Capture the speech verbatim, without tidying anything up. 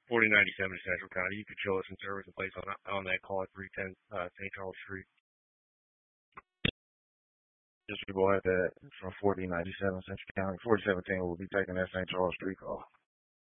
forty ninety-seven Central County. You could show us in service and place on on that call at three ten uh, Saint Charles Street. Just go ahead that from forty ninety-seven Central County. forty seventeen will be taking that Saint Charles Street call.